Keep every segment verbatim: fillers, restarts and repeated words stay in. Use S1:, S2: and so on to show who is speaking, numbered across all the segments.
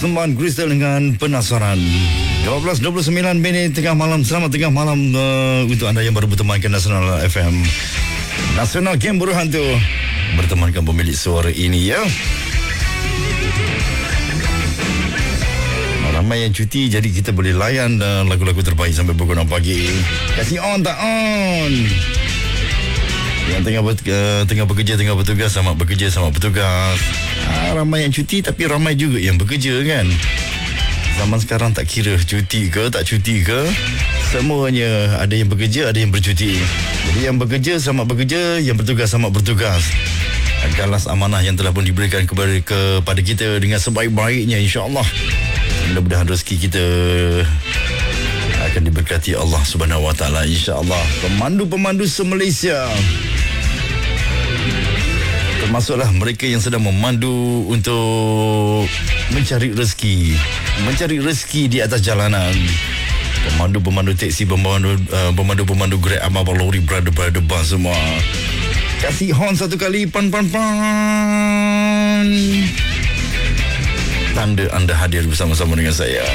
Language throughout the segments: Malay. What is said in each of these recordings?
S1: Persembahan Crystal dengan Penasaran. dua belas dua puluh sembilan minit tengah malam. Selamat tengah malam uh, untuk anda yang baru bertemankan Nasional F M. Nasional Game Berhantu bertemankan pemilik suara ini ya. Ramai yang cuti, jadi kita boleh layan uh, lagu-lagu terbaik sampai pukul enam pagi. Kasih on tak on. Yang tengah ber, uh, tengah bekerja, tengah bertugas, selamat bekerja, selamat bertugas. Ha, ramai yang cuti tapi ramai juga yang bekerja kan. Zaman sekarang tak kira cuti ke tak cuti ke, semuanya ada yang bekerja, ada yang bercuti. Jadi yang bekerja selamat bekerja, yang bertugas selamat bertugas. Galas amanah yang telah pun diberikan kepada kepada kita dengan sebaik-baiknya, insya-Allah. Mudah-mudahan rezeki kita akan diberkati Allah Subhanahu Wa Taala, insya-Allah. Pemandu-pemandu se-Malaysia, termasuklah mereka yang sedang memandu untuk mencari rezeki, mencari rezeki di atas jalanan. Pemandu-pemandu teksi, pemandu uh, pemandu-pemandu Grab, abang lori, brother-brother bus semua. Kasih horn satu kali, pan pan pan. Tanda anda hadir bersama-sama dengan saya.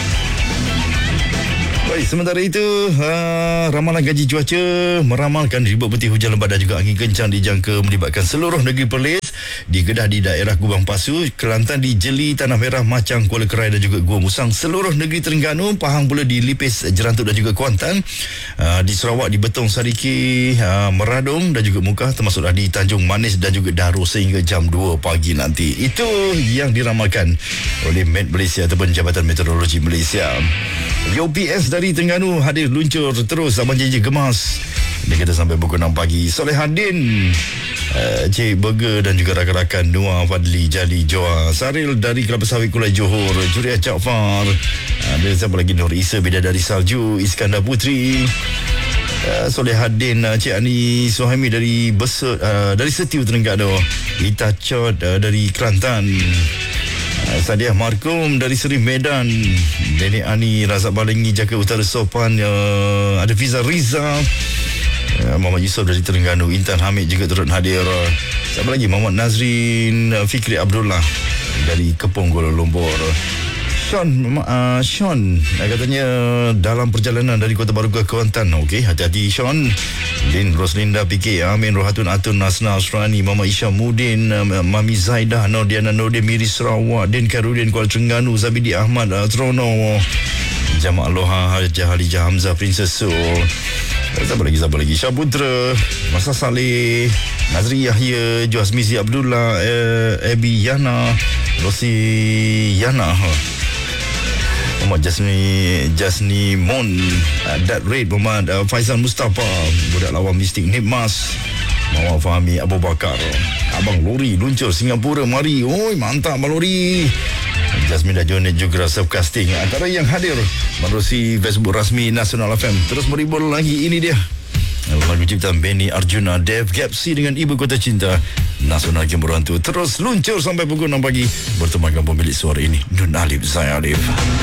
S1: Baik, sementara itu uh, ramalan gaji cuaca meramalkan ribut putih, hujan lebat dan juga angin kencang dijangka melibatkan seluruh negeri Perlis. Di Kedah di daerah Gubang Pasu, Kelantan di Jeli, Tanah Merah, Macang, Kuala Kerai dan juga Gua Musang. Seluruh negeri Terengganu, Pahang pula di Lipis, Jerantuk dan juga Kuantan. uh, Di Sarawak di Betong, Sariki, uh, Meradong dan juga Mukah, termasuklah di Tanjung Manis dan juga Daro sehingga jam dua pagi nanti. Itu yang diramalkan oleh Met Malaysia ataupun Jabatan Meteorologi Malaysia. U P S dari Terengganu hadir luncur terus abang janji gemas. Dia kata sampai pukul enam pagi. Solehaddin, uh, Cik Burger dan juga rakan-rakan Noah, Fadli, Jali, Joa, Saril dari Kelapa Sawit, Kulai Johor, Juriah Jaafar, ada uh, siapa lagi, Nur Isa, Bidadari Salju, Iskandar Putri, uh, Solehaddin, uh, Cik Ani Suhaimi dari Besut, uh, dari Setiu Terengganu, Ita Chod uh, dari Kelantan, uh, Sadiah Markum dari Seri Medan, Nenek Ani, Razak Balengi, Jaka Utara Sopan, uh, ada Fiza Riza, Uh, Muhammad Yusof dari Terengganu, Intan Hamid juga turut hadir. Uh, siapa lagi? Muhammad Nazrin, uh, Fikri Abdullah dari Kepong, Kuala Lumpur. Sean, uh, Sean uh, katanya dalam perjalanan dari Kota Baru ke Kuantan. Okey, hati-hati Sean. Din Roslinda P K, Amin Rohatun Atun, Nasna Asrani, Mama Isha Mudin, uh, Mami Zaidah, Nordiana Nordin, Miri Sarawak, Din Karudin Kuala Terengganu, Zabidi Ahmad, uh, Trono, Jamaah Loha, Hajah Halijah Hamzah, Princess Su. Siapa lagi, siapa lagi? Syahputra, Masa Saleh, Nazri Yahya, Joasmizi Abdullah, eh, Ebi Yana, Rosi Yana, Muhammad Jasni Jasni Mon, uh, Dat Raid, Muhammad uh, Faizal Mustafa, Budak Lawan Mistik Nibmas, Mawar Fahmi Abu Bakar, Abang Lori luncur Singapura, mari. Oi, mantap Abang Lori. Jasmine dan Jonet juga self-casting antara yang hadir menerusi Facebook rasmi Nasional F M. Terus meribut lagi, ini dia lagu ciptaan Benny Arjuna, Dev Gapsi dengan Ibu Kota Cinta. Nasional Game Berhantu terus luncur sampai pukul enam pagi bertemankan pemilik suara ini, Nun Alif Zai Alif.